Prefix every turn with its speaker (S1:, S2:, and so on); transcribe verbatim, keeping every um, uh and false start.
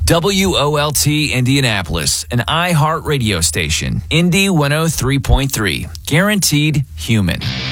S1: W O L T Indianapolis, an iHeart radio station. Indy one oh three point three. Guaranteed human.